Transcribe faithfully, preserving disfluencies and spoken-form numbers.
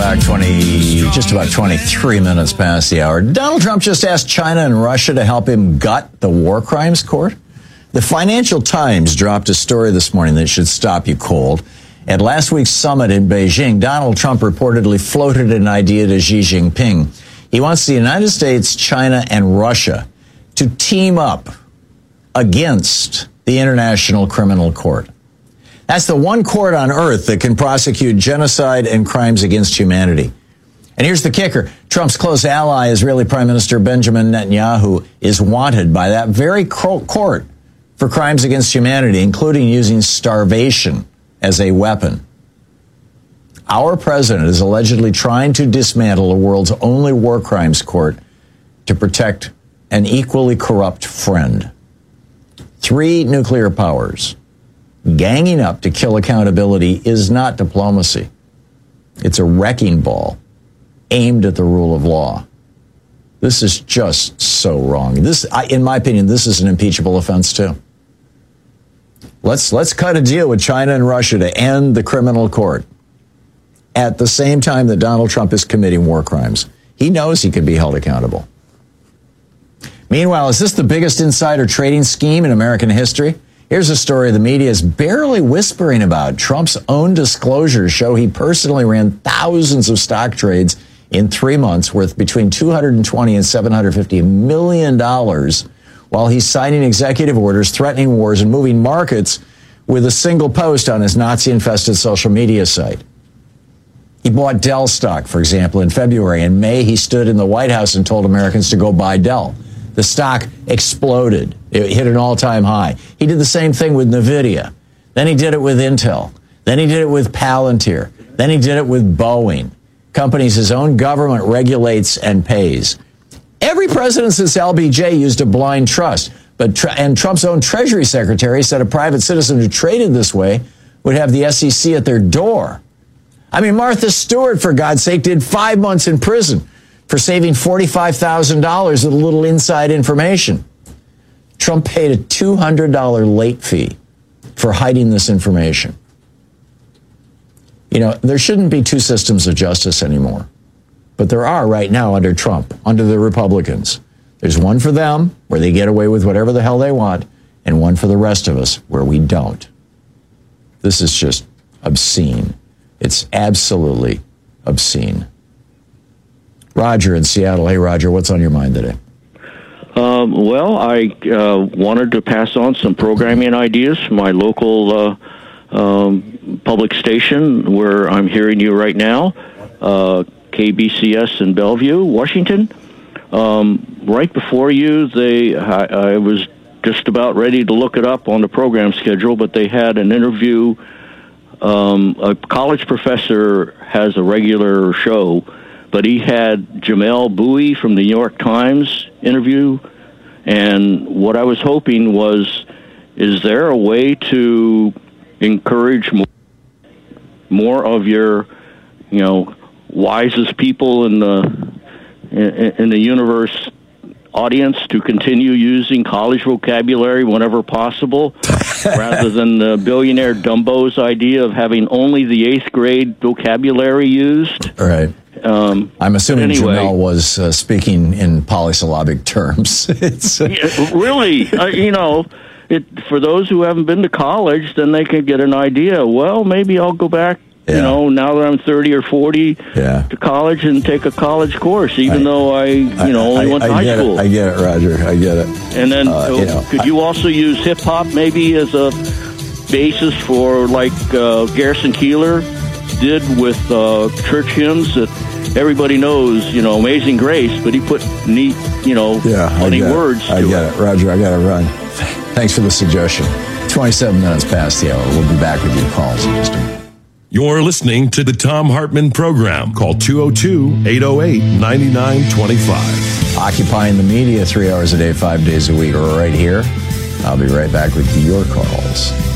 back twenty, just about twenty-three minutes past the hour. Donald Trump just asked China and Russia to help him gut the war crimes court. The Financial Times dropped a story this morning that should stop you cold. At last week's summit in Beijing, Donald Trump reportedly floated an idea to Xi Jinping. He wants the United States, China, and Russia to team up against the International Criminal Court. That's the one court on earth that can prosecute genocide and crimes against humanity. And here's the kicker. Trump's close ally, Israeli Prime Minister Benjamin Netanyahu, is wanted by that very court for crimes against humanity, including using starvation as a weapon. Our president is allegedly trying to dismantle the world's only war crimes court to protect an equally corrupt friend. Three nuclear powers ganging up to kill accountability is not diplomacy. It's a wrecking ball aimed at the rule of law. This is just so wrong. This, in my opinion, this is an impeachable offense too. Let's let's cut a deal with China and Russia to end the criminal court at the same time that Donald Trump is committing war crimes. He knows he can be held accountable. Meanwhile, is this the biggest insider trading scheme in American history? Here's a story the media is barely whispering about. Trump's own disclosures show he personally ran thousands of stock trades in three months worth between two hundred twenty and seven hundred fifty million dollars while he's signing executive orders, threatening wars, and moving markets with a single post on his Nazi-infested social media site. He bought Dell stock, for example, in February. In May, he stood in the White House and told Americans to go buy Dell. The stock exploded. It hit an all-time high. He did the same thing with NVIDIA. Then he did it with Intel. Then he did it with Palantir. Then he did it with Boeing, companies his own government regulates and pays. Every president since L B J used a blind trust, but and Trump's own Treasury Secretary said a private citizen who traded this way would have the S E C at their door. I mean, Martha Stewart, for God's sake, did five months in prison for saving forty-five thousand dollars with a little inside information. Trump paid a two hundred dollars late fee for hiding this information. You know, there shouldn't be two systems of justice anymore. But there are right now under Trump, under the Republicans. There's one for them, where they get away with whatever the hell they want, and one for the rest of us, where we don't. This is just obscene. It's absolutely obscene. Roger in Seattle. Hey, Roger, what's on your mind today? Um, well, I uh, wanted to pass on some programming ideas from my local uh, um, public station where I'm hearing you right now, uh, K B C S in Bellevue, Washington. Um, right before you, they I, I was just about ready to look it up on the program schedule, but they had an interview. Um, a college professor has a regular show, but he had Jamelle Bouie from the New York Times interview, and what I was hoping was, is there a way to encourage more, more of your, you know, wisest people in the in, in the universe audience to continue using college vocabulary whenever possible, rather than the billionaire Dumbo's idea of having only the eighth grade vocabulary used? Right. Um, I'm assuming anyway, Jamelle was uh, speaking in polysyllabic terms. it's, uh, yeah, really, uh, you know, it, for those who haven't been to college, then they can get an idea. Well, maybe I'll go back, yeah. you know, now that I'm thirty or forty, yeah. to college and take a college course, even I, though I, you I, know, only I, went to I high get school. It, I get it, Roger. I get it. And then, uh, uh, you know, could I, you also use hip hop maybe as a basis for, like uh, Garrison Keillor did with uh, church hymns that everybody knows, you know, Amazing Grace, but he put neat, you know, yeah, funny words it. I to get it. it. Roger, I got to run. Thanks for the suggestion. twenty-seven minutes past the hour. We'll be back with your calls in just a minute. You're listening to the Thom Hartmann Program. Call two oh two, eight oh eight, nine nine two five. Occupying the media three hours a day, five days a week, right here. I'll be right back with your calls.